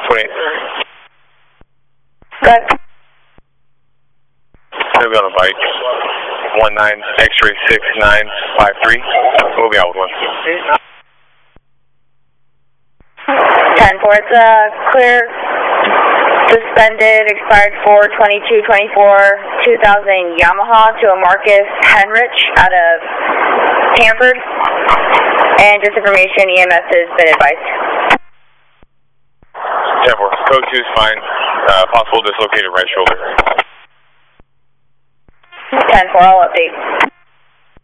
28. Good. He'll be on a bike. 19 X-ray 6953. We'll be out with one. 10-4, it's clear, suspended, expired 4/22/24, 2000 Yamaha to a Marcus Henrich out of Hanford. And just information, EMS has been advised. 10-4, code 2 is fine. Possible dislocated right shoulder. 10-4, I'll update.